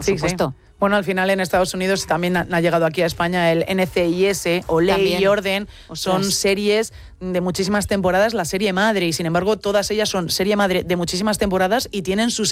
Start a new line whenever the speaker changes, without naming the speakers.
por supuesto.
Sí. Bueno, al final en Estados Unidos también ha llegado aquí a España el NCIS o Ley
También.
y Orden.
Ostras.
Son series de muchísimas temporadas, la serie madre, y sin embargo todas ellas son serie madre de muchísimas temporadas y tienen sus